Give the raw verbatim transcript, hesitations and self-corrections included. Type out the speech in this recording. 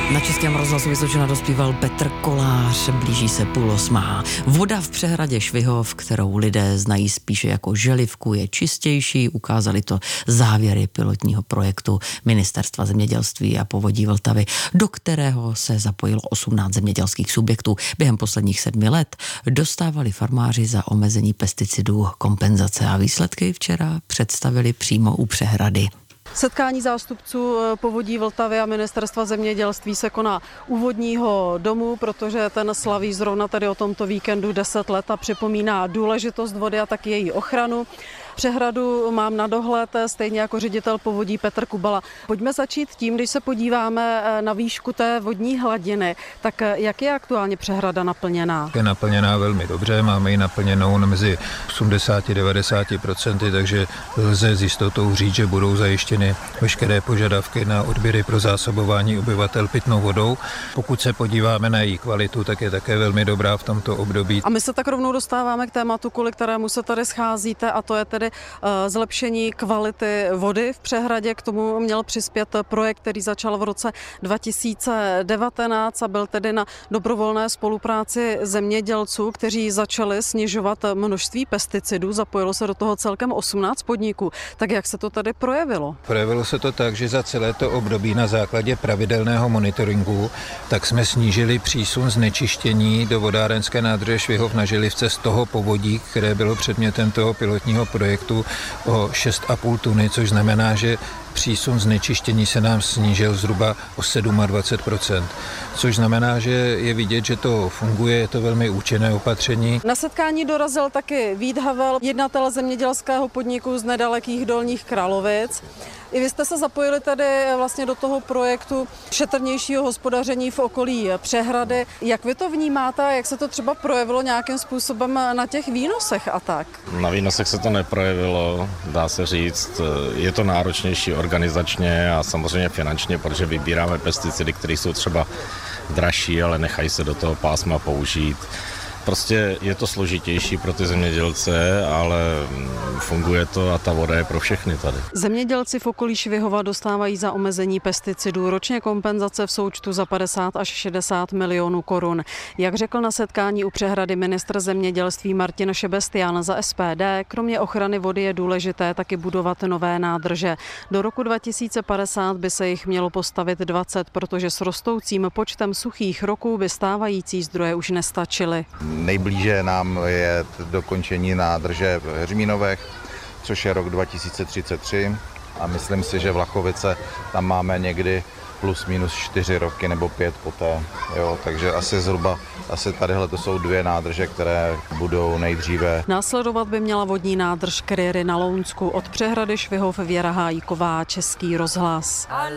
Na Českém rozhlasu Vysočina dospíval Petr Kolář, blíží se půl osmá. Voda v přehradě Švihov, kterou lidé znají spíše jako želivku, je čistější. Ukázali to závěry pilotního projektu Ministerstva zemědělství a povodí Vltavy, do kterého se zapojilo osmnáct zemědělských subjektů. Během posledních sedmi let dostávali farmáři za omezení pesticidů kompenzace a výsledky včera představili přímo u přehrady. Setkání zástupců povodí Vltavy a Ministerstva zemědělství se koná úvodního domu, protože ten slaví zrovna tady o tomto víkendu deset let a připomíná důležitost vody a taky její ochranu. Přehradu mám na dohled, stejně jako ředitel povodí Petr Kubala. Pojďme začít tím, když se podíváme na výšku té vodní hladiny, tak jak je aktuálně přehrada naplněná? Je naplněná velmi dobře, máme ji naplněnou mezi osmdesát až devadesát procent, takže lze s jistotou říct, že budou zajištěny veškeré požadavky na odběry pro zásobování obyvatel pitnou vodou. Pokud se podíváme na její kvalitu, tak je také velmi dobrá v tomto období. A my se tak rovnou dostáváme k tématu, kvůli kterému se tady scházíte, a to je tedy zlepšení kvality vody v přehradě. K tomu měl přispět projekt, který začal v roce dva tisíce devatenáct a byl tedy na dobrovolné spolupráci zemědělců, kteří začali snižovat množství pesticidů. Zapojilo se do toho celkem osmnáct podniků. Tak jak se to tady projevilo? Projevilo se to tak, že za celé to období na základě pravidelného monitoringu tak jsme snížili přísun znečištění do vodárenské nádrže Švihov na Želivce z toho povodí, které bylo předmětem toho pilotního projektu, o šest a půl tuny, což znamená, že přísun znečištění se nám snížil zhruba o dvacet sedm procent, což znamená, že je vidět, že to funguje, je to velmi účinné opatření. Na setkání dorazil taky Vít Havel, jednatel zemědělského podniku z nedalekých Dolních Kralovic. I vy jste se zapojili tady vlastně do toho projektu šetrnějšího hospodaření v okolí přehrady. Jak vy to vnímáte a jak se to třeba projevilo nějakým způsobem na těch výnosech a tak? Na výnosech se to neprojevilo, dá se říct. Je to náročnější organizačně a samozřejmě finančně, protože vybíráme pesticidy, které jsou třeba dražší, ale nechají se do toho pásma použít. Prostě je to složitější pro ty zemědělce, ale funguje to a ta voda je pro všechny tady. Zemědělci v okolí Švihova dostávají za omezení pesticidů ročně kompenzace v součtu za padesát až šedesát milionů korun. Jak řekl na setkání u přehrady ministr zemědělství Martin Šebestian za S P D, kromě ochrany vody je důležité taky budovat nové nádrže. Do roku dva tisíce padesát by se jich mělo postavit dvacet, protože s rostoucím počtem suchých roků by stávající zdroje už nestačily. Nejblíže nám je dokončení nádrže v Heřminovech, což je rok dva tisíce třicet tři, a myslím si, že Vlachovice tam máme někdy plus minus čtyři roky nebo pět poté. Jo, takže asi zhruba, asi tadyhle to jsou dvě nádrže, které budou nejdříve. Následovat by měla vodní nádrž Kryry na Lounsku. Od přehrady Švihov Věra Hájková, Český rozhlas.